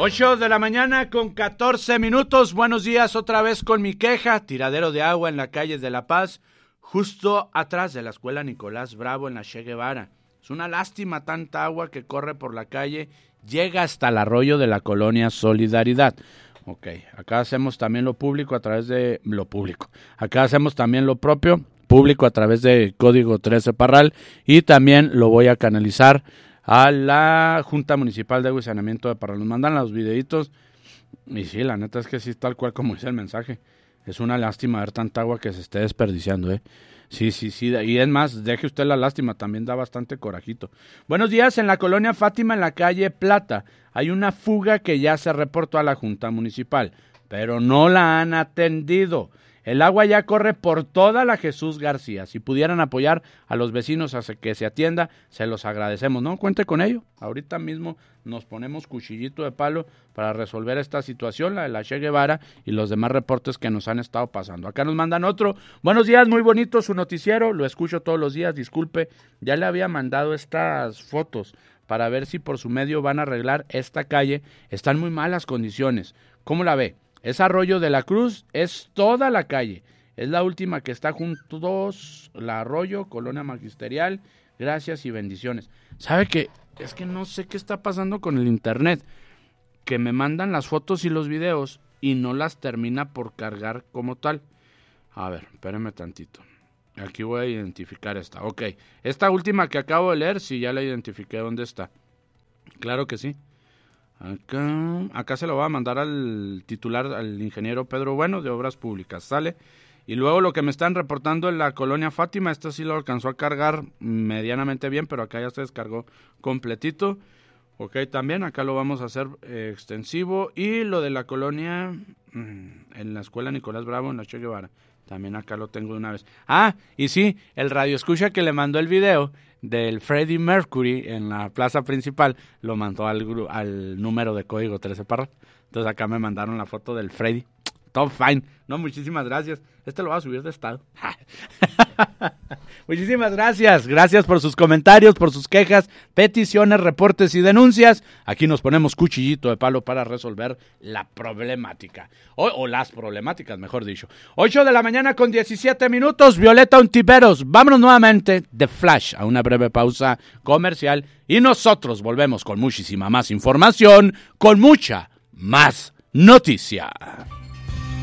8 de la mañana con 14 minutos. Buenos días, otra vez con mi queja. Tiradero de agua en la calle de La Paz, justo atrás de la escuela Nicolás Bravo en la Che Guevara. Es una lástima tanta agua que corre por la calle, llega hasta el arroyo de la colonia Solidaridad. Ok, acá hacemos también lo público a través de lo público. Acá hacemos también lo propio, público a través de Código 13 Parral, y también lo voy a canalizar a la Junta Municipal de Agua y Saneamiento de Parral. Nos mandan los videitos y sí, la neta es que sí, tal cual como dice el mensaje. Es una lástima ver tanta agua que se esté desperdiciando, ¿eh? Sí, y es más, deje usted la lástima, también da bastante corajito. Buenos días, en la colonia Fátima, en la calle Plata, hay una fuga que ya se reportó a la Junta Municipal, pero no la han atendido. El agua ya corre por toda la Jesús García. Si pudieran apoyar a los vecinos a que se atienda, se los agradecemos, ¿no? Cuente con ello. Ahorita mismo nos ponemos cuchillito de palo para resolver esta situación, la de la Che Guevara y los demás reportes que nos han estado pasando. Acá nos mandan otro. Buenos días, muy bonito su noticiero. Lo escucho todos los días, disculpe. Ya le había mandado estas fotos para ver si por su medio van a arreglar esta calle. Están muy malas condiciones. ¿Cómo la ve? Es Arroyo de la Cruz, es toda la calle. Es la última que está juntos, la Arroyo, Colonia Magisterial. Gracias y bendiciones. ¿Sabe qué? Es que no sé qué está pasando con el internet. Que me mandan las fotos y los videos y no las termina por cargar como tal. A ver, espérenme tantito. Aquí voy a identificar esta. Ok, esta última que acabo de leer, sí, ya la identifiqué. ¿Dónde está? Claro que sí. Acá se lo voy a mandar al titular, al ingeniero Pedro Bueno de Obras Públicas, ¿sale? Y luego lo que me están reportando en la colonia Fátima, esto sí lo alcanzó a cargar medianamente bien, pero acá ya se descargó completito. Ok, también acá lo vamos a hacer extensivo. Y lo de la colonia en la escuela Nicolás Bravo en la Che Guevara, también acá lo tengo de una vez. Ah, y sí, el radio escucha que le mandó el video del Freddie Mercury en la plaza principal, lo mandó al número de Código 13 Parral. Entonces acá me mandaron la foto del Freddie. Todo fine. No, muchísimas gracias. Este lo voy a subir de estado. Muchísimas gracias. Gracias por sus comentarios, por sus quejas, peticiones, reportes y denuncias. Aquí nos ponemos cuchillito de palo para resolver la problemática. O las problemáticas, mejor dicho. 8 de la mañana con 17 minutos. Violeta Ontiveros. Vámonos nuevamente de flash a una breve pausa comercial. Y nosotros volvemos con muchísima más información, con mucha más noticia.